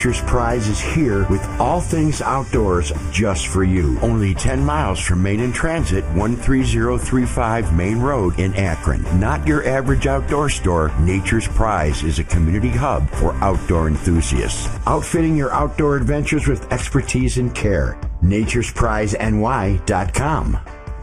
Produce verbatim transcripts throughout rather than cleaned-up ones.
Nature's Prize is here with all things outdoors just for you. Only ten miles from Main and Transit, one three zero three five Main Road in Akron. Not your average outdoor store, Nature's Prize is a community hub for outdoor enthusiasts. Outfitting your outdoor adventures with expertise and care. Nature's Prize N Y dot com.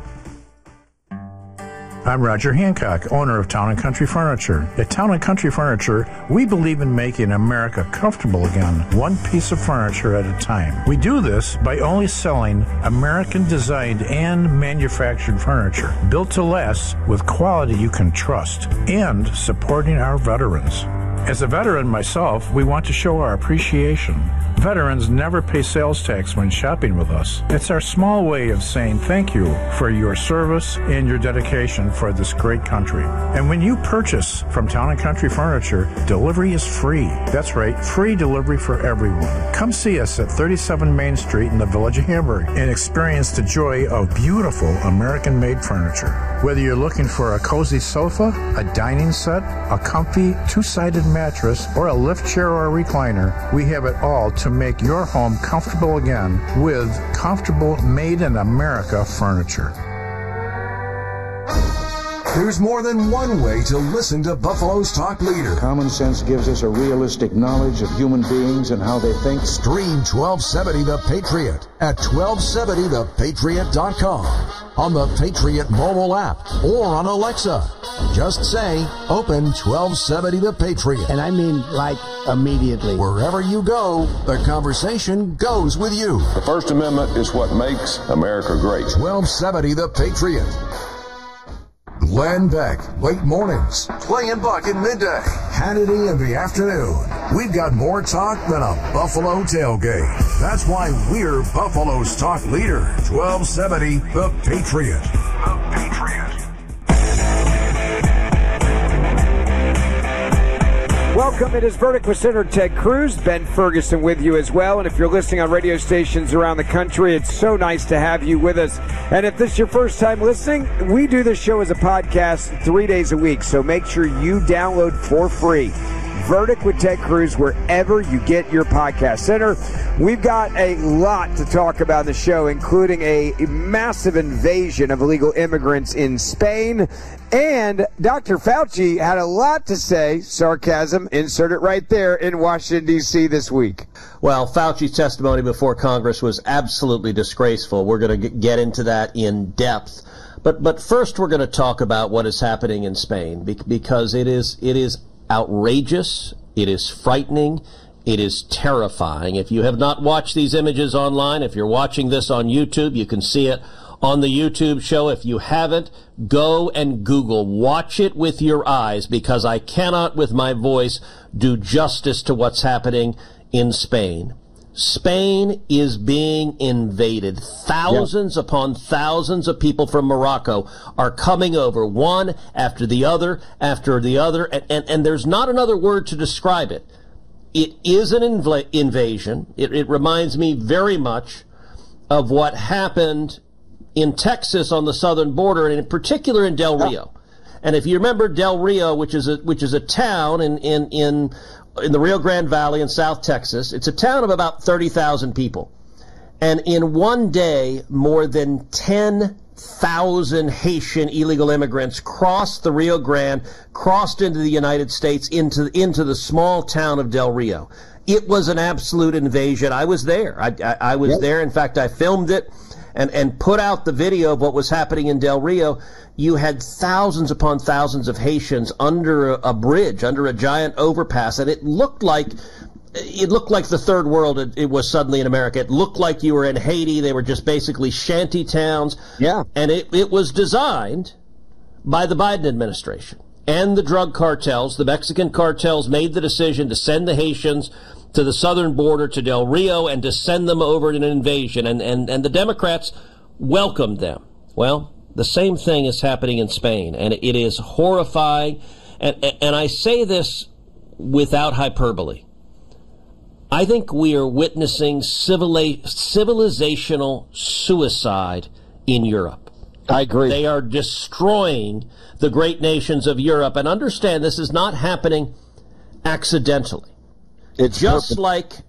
I'm Roger Hancock, owner of Town and Country Furniture. At Town and Country Furniture, we believe in making America comfortable again, one piece of furniture at a time. We do this by only selling American-designed and manufactured furniture, built to last with quality you can trust, and supporting our veterans. As a veteran myself, we want to show our appreciation. Veterans never pay sales tax when shopping with us. It's our small way of saying thank you for your service and your dedication for this great country. And when you purchase from Town and Country Furniture, delivery is free. That's right, free delivery for everyone. Come see us at thirty-seven Main Street in the Village of Hamburg and experience the joy of beautiful American-made furniture. Whether you're looking for a cozy sofa, a dining set, a comfy two-sided mattress, or a lift chair or a recliner, we have it all to make your home comfortable again with comfortable made in America furniture. There's more than one way to listen to Buffalo's Talk Leader. Common sense gives us a realistic knowledge of human beings and how they think. Stream twelve seventy The Patriot at twelve seventy the patriot dot com, on the Patriot mobile app, or on Alexa. Just say, open twelve seventy The Patriot. And I mean, like, immediately. Wherever you go, the conversation goes with you. The First Amendment is what makes America great. twelve seventy The Patriot. Glenn Beck, late mornings. Clay and Buck in midday. Hannity in the afternoon. We've got more talk than a Buffalo tailgate. That's why we're Buffalo's Talk Leader. twelve seventy The Patriot. The Patriot. Welcome. It is Verdict with Senator Ted Cruz. Ben Ferguson with you as well. And if you're listening on radio stations around the country, it's so nice to have you with us. And if this is your first time listening, we do this show as a podcast three days a week. So make sure you download for free Verdict with Ted Cruz wherever you get your podcast. Senator, we've got a lot to talk about in the show, including a massive invasion of illegal immigrants in Spain. And Doctor Fauci had a lot to say, sarcasm, insert it right there, in Washington, D C this week. Well, Fauci's testimony before Congress was absolutely disgraceful. We're going to get into that in depth. But but first we're going to talk about what is happening in Spain, because it is it is outrageous, it is frightening, it is terrifying. If you have not watched these images online, if you're watching this on YouTube, you can see it on the YouTube show. If you haven't, go and Google. Watch it with your eyes, because I cannot, with my voice, do justice to what's happening in Spain. Spain is being invaded. Thousands yeah. upon thousands of people from Morocco are coming over, one after the other, after the other, and, and, and there's not another word to describe it. It is an inv- invasion. It, it reminds me very much of what happened in Texas on the southern border, and in particular in Del Rio. And if you remember Del Rio, which is a which is a town in in in, in the Rio Grande Valley in South Texas, it's a town of about thirty thousand people. And in one day, more than ten thousand Haitian illegal immigrants crossed the Rio Grande, crossed into the United States, into into the small town of Del Rio. It was an absolute invasion. I was there. I, I, I was yep. there. In fact, I filmed it and, and put out the video of what was happening in Del Rio. You had thousands upon thousands of Haitians under a, a bridge, under a giant overpass, and it looked like it looked like the third world. It, it was suddenly in America. It looked like you were in Haiti. They were just basically shanty towns. Yeah. And it, it was designed by the Biden administration and the drug cartels. The Mexican cartels made the decision to send the Haitians to the southern border, to Del Rio, and to send them over in an invasion. And, and, and the Democrats welcomed them. Well, the same thing is happening in Spain, and it is horrifying. And, and I say this without hyperbole. I think we are witnessing civili- civilizational suicide in Europe. I agree. They are destroying the great nations of Europe. And understand, this is not happening accidentally. It's just perfect. like